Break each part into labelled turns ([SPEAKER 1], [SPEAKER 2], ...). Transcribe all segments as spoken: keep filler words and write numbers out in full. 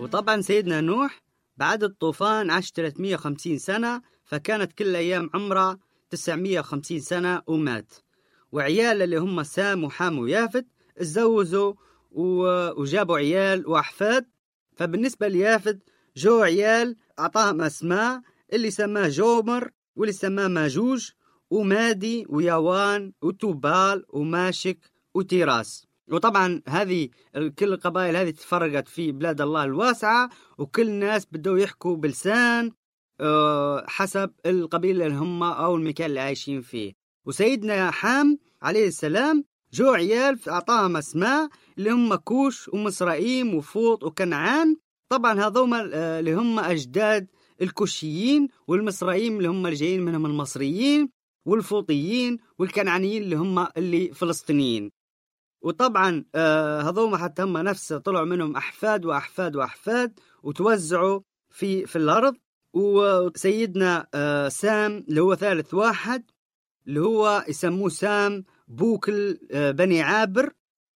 [SPEAKER 1] وطبعا سيدنا نوح بعد الطوفان عاش ثلاثمئة وخمسين سنة، فكانت كل أيام عمره تسعمئة وخمسين سنة ومات. وعيال اللي هم سام وحام ويافت اتزوجوا وجابوا عيال وأحفاد. فبالنسبة ليافت جو عيال أعطاهم أسماء، اللي سماه جومر، واللي سماه ماجوج ومادي ويوان وتوبال وماشك وتيراس. وطبعا هذه كل القبائل هذه تفرقت في بلاد الله الواسعة، وكل الناس بدوا يحكوا بلسان حسب القبيلة اللي هم أو المكان اللي عايشين فيه. وسيدنا حام عليه السلام جو عيال أعطاهم أسماء اللي هم كوش ومصرائيم وفوط وكنعان. طبعا هذوما اللي هم أجداد الكوشيين، والمصرائيم اللي هم اللي جايين منهم المصريين، والفوطيين والكنعانيين اللي هم اللي فلسطينيين. وطبعا هذوما حتى هم نفس طلعوا منهم أحفاد وأحفاد وأحفاد وتوزعوا في في الأرض. وسيدنا سام اللي هو ثالث واحد اللي هو يسموه سام بوكل بني عابر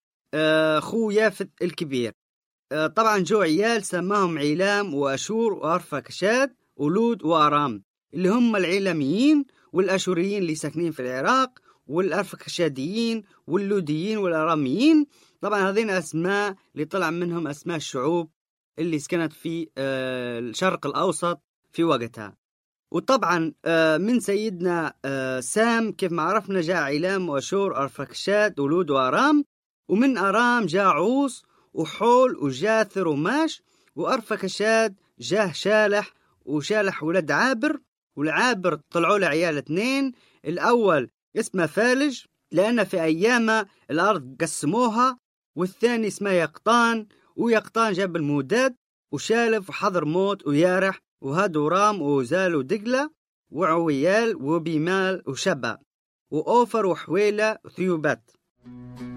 [SPEAKER 1] خو يافت الكبير. طبعا جو عيال سماهم عيلام وأشور وأرفكشاد ولود وأرام، اللي هم العيلاميين والأشوريين اللي ساكنين في العراق، والأرفكشاديين واللوديين والأراميين. طبعا هذين أسماء اللي طلع منهم أسماء الشعوب اللي سكنت في الشرق الأوسط في وقتها. وطبعا من سيدنا سام كيف ما عرفنا جاء عيلام وأشور أرفكشاد ولود وأرام، ومن أرام جاء عوص وحول وجاثر وماش، وأرفكشاد جاه شالح، وشالح ولد عابر. والعابر طلعوا له عيال اثنين، الأول اسمه فالج لأن في أيام الأرض قسموها، والثاني اسمه يقطان، ويقطان جاب الموداد وشالف وحضر موت ويارح وهادو رام وزال ودقلة وعويال وبيمال وشبا وأوفر وحويلة وثيوبات.